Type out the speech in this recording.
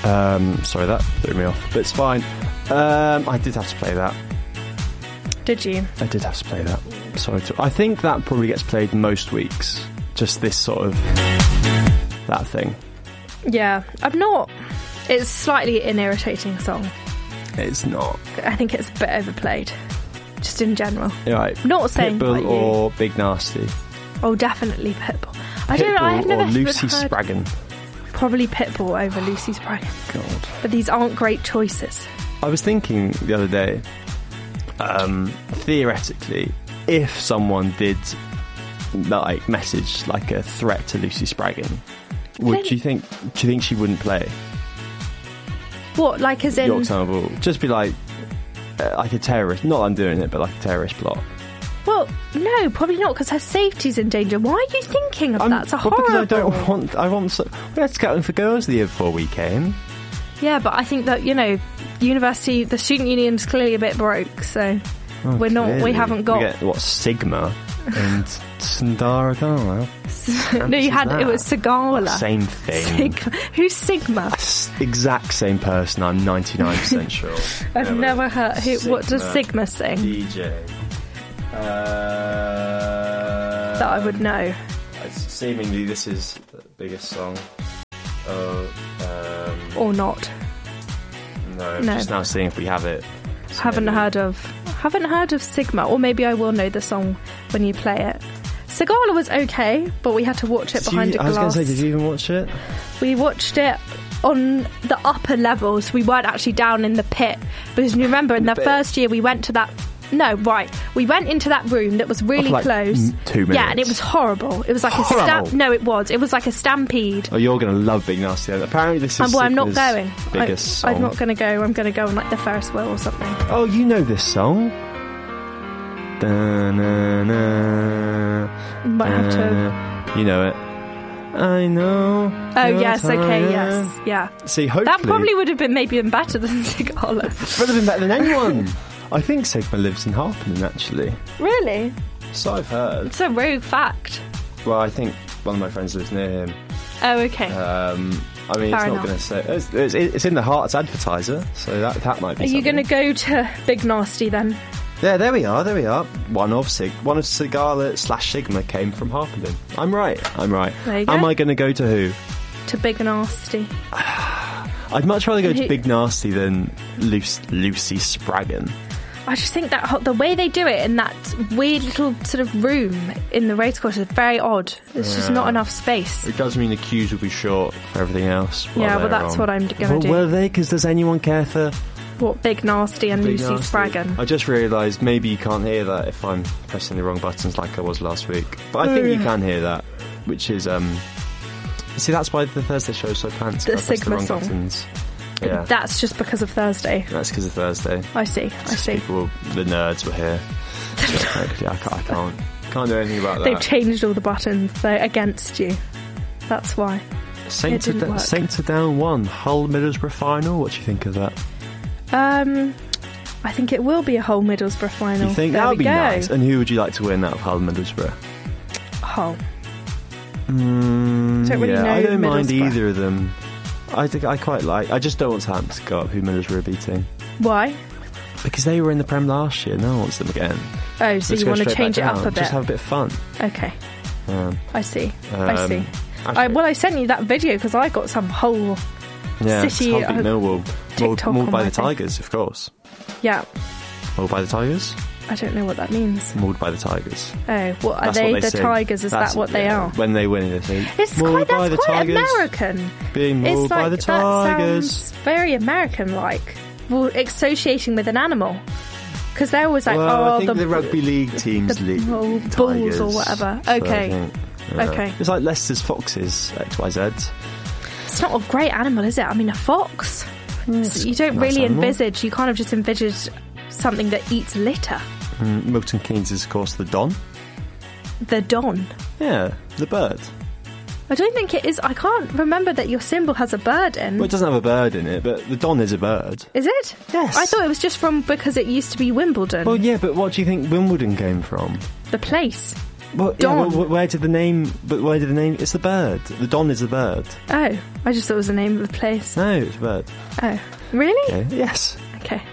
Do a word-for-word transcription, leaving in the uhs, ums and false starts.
Um, sorry, that threw me off, but it's fine. Um, I did have to play that. Did you? I did have to play that. Sorry. To, I think that probably gets played most weeks. Just this sort of that thing. Yeah, I'm not. It's slightly an irritating song. It's not. I think it's a bit overplayed, just in general. You're right. Not saying Pitbull you. or Big Nasty. Oh, definitely Pitbull. I Pitbull don't know. I've never or Lucy heard, Spraggan. Probably Pitbull over Lucy Spraggan. God. But these aren't great choices. I was thinking the other day. Um, theoretically, if someone did like message like a threat to Lucy Spraggan, would Think- you think? Do you think she wouldn't play What, like as in? Yorktown Ball? Just be like, uh, like a terrorist. Not that I'm doing it, but like a terrorist plot. Well, no, probably not, because her safety's in danger. Why are you thinking of I'm, that? It's a well, horrible. because I don't want. I want. So, we had scouting for girls the year before we came. Yeah, but I think that, you know, university, the student union's clearly a bit broke, so Oh, we're not. clearly. We haven't got. We get, what, Sigma and Sandara Gala? No, you had. that? It was Sigala. Same thing. Sigma. Who's Sigma? S- Exact same person. I'm ninety-nine percent sure. I've never heard. Who, what does Sigma sing? D J. Uh, That I would know. Seemingly, this is the biggest song. Oh, um, Or not. no, No. just now seeing if we have it. So Haven't maybe- heard of. Haven't heard of Sigma. Or maybe I will know the song when you play it. Sigala was okay, but we had to watch it Did behind you- a I was glass. going to say, did you even watch it? We watched it on the upper levels. We weren't actually down in the pit, because you remember in the pit? first year we went to that. No, right. We went into that room that was really For like close. m- two Yeah, and minutes. it was horrible. It was like a Horrible? stamp. No, it was. It was like a stampede. Oh, you're going to love Big Nasty. Apparently, this is Um, well, I'm not Sigma's going. biggest I, I'm song. not going to go. I'm going to go on like the Ferris wheel or something. Oh, you know this song? Da-na-na, Might have to. da. You know it. I know. Oh you're yes, okay, tired. yes, yeah. See, hopefully That probably would have been maybe even better than Sigala. would have been better than anyone. I think Sigma lives in Harpenden, actually. Really? So I've heard. It's a rogue fact. Well, I think one of my friends lives near him. Oh, okay. Um, I mean, Fair it's not enough. going to say. It's, it's, it's in the Hearts advertiser, so that that might be. Are you something. going to go to Big Nasty then? Yeah, there we are. There we are. One of Sig, one of Sigala slash Sigma came from Harpenden. I'm right. I'm right. There you go. Am I going to go to who? To Big Nasty. I'd much rather go And to who- Big Nasty than Lucy, Lucy Spraggan. I just think that ho- the way they do it in that weird little sort of room in the racecourse is very odd. There's just not enough space. It does mean the queues will be short for everything else. while Yeah, well, they're that's on. what I'm going to Well, do. were they? Because does anyone care for What, Big Nasty and Big Lucy Nasty? Spraggan? I just realised maybe you can't hear that if I'm pressing the wrong buttons like I was last week. But I think you can hear that, which is um. See, that's why the Thursday show is so fancy. The I press Sigma wrong song. Buttons. Yeah, That's just because of Thursday. that's because of Thursday. I see, I see. People, the nerds were here. So technically, I can't, I can't, can't do anything about that. They've changed all the buttons. They're against you. That's why. Saints, it are, didn't da- work. Saints are down one. Hull Middlesbrough final. What do you think of that? Um, I think it will be a Hull Middlesbrough final. You think there that we would be go. nice? And who would you like to win out of Hull Middlesbrough? Hull. Mm, Don't really yeah, know I don't mind Middlesbrough. either of them. I think I quite like. I just don't want Southampton to go up. Who Middlesbrough are beating? Why? Because they were in the Prem last year. No one wants them again. Oh, so Let's you go want to straight change it back up down. a bit? Just have a bit of fun. Okay, Um, I see. I um, see. actually, I, well, I sent you that video because I got some whole. yeah, City, Hull beat uh, Millwall. Mauled, TikTok mauled on by my the thing. Tigers, of course. Yeah, Mauled by the Tigers. I don't know what that means. Mauled by the Tigers. Oh, what are That's they? what they the say. Tigers? Is That's- that what they yeah, are? When they win, they say, It's mauled quite, by that's the quite Tigers. American. Being mauled It's by like the Tigers. that sounds very American-like. Well, associating with an animal, because they're always like, well, oh, I think the, the, rugby league teams the league oh, Tigers, bulls or whatever. so I Okay. think, yeah. Okay. It's like Leicester's Foxes, X Y Z. It's not a great animal, is it? I mean, a fox. It's You don't a nice really animal. envisage. You kind of just envisage something that eats litter. Mm, Milton Keynes is, of course, the Don. The Don. Yeah, the bird. I don't think it is. I can't remember that your symbol has a bird in. Well, it doesn't have a bird in it, but the Don is a bird. Is it? Yes. I thought it was just from because it used to be Wimbledon. Well, yeah, but what do you think Wimbledon came from? The place. Well, yeah, Don. well, where did the name? But where did the name? It's the bird. The Don is the bird. Oh, I just thought it was the name of the place. No, it's a bird. Oh, really? Okay. Yes. Okay.